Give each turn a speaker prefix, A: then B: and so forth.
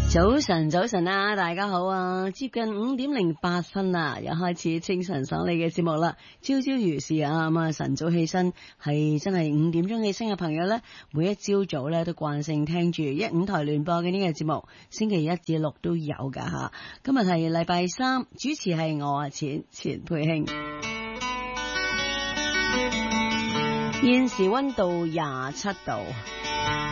A: 早晨，早晨啊，大家好啊！接近5:08啦，又開始清晨爽利嘅節目啦。朝朝如是啊，咁啊晨早起身係真係5點鐘起身嘅朋友呢，每一朝早呢都慣性聽住152台聯播嘅呢個節目，星期1至6都有噶吓。今日係禮拜3，主持係我啊錢佩卿。現時溫度27度。